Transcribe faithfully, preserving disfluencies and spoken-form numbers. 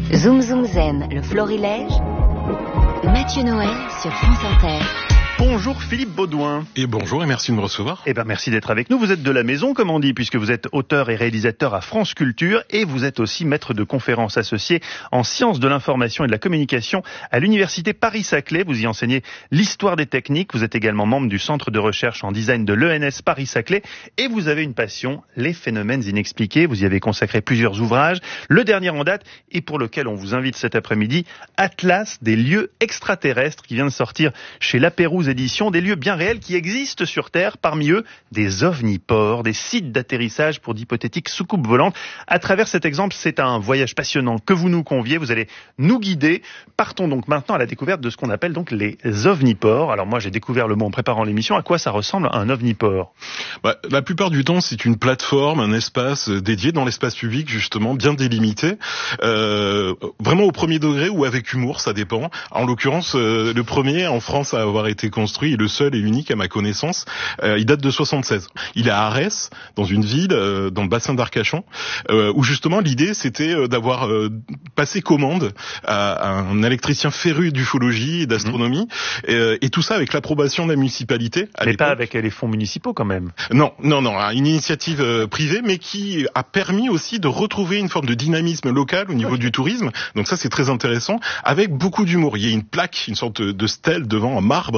Zoom Zoom Zen, le florilège. Mathieu Noël sur France Inter. Bonjour Philippe Baudouin. Et bonjour et merci de me recevoir. Eh ben merci d'être avec nous. Vous êtes de la maison, comme on dit, puisque vous êtes auteur et réalisateur à France Culture et vous êtes aussi maître de conférences associé en sciences de l'information et de la communication à l'université Paris-Saclay. Vous y enseignez l'histoire des techniques. Vous êtes également membre du centre de recherche en design de l'E N S Paris-Saclay et vous avez une passion, les phénomènes inexpliqués. Vous y avez consacré plusieurs ouvrages. Le dernier en date et pour lequel on vous invite cet après-midi, Atlas des lieux extraterrestres, qui vient de sortir chez La Pérouse édition, des lieux bien réels qui existent sur Terre, parmi eux des ovniports, des sites d'atterrissage pour d'hypothétiques soucoupes volantes. À travers cet exemple, c'est un voyage passionnant que vous nous conviez, vous allez nous guider. Partons donc maintenant à la découverte de ce qu'on appelle donc les ovniports. Alors moi j'ai découvert le mot en préparant l'émission. À quoi ça ressemble un ovniport? Bah, la plupart du temps c'est une plateforme, un espace dédié dans l'espace public justement, bien délimité, euh, vraiment au premier degré ou avec humour, ça dépend. En l'occurrence, euh, le premier en France à avoir été construit, le seul et unique à ma connaissance, euh, il date de soixante-seize. Il est à Arès, dans une ville, euh, dans le bassin d'Arcachon, euh, où justement l'idée c'était euh, d'avoir euh, passé commande à, à un électricien féru d'ufologie et d'astronomie, mmh. et, et tout ça avec l'approbation de la municipalité. À mais l'époque. Pas avec les fonds municipaux quand même. Non, non, non, une initiative euh, privée, mais qui a permis aussi de retrouver une forme de dynamisme local au niveau okay. du tourisme. Donc ça c'est très intéressant, avec beaucoup d'humour. Il y a une plaque, une sorte de stèle devant en marbre,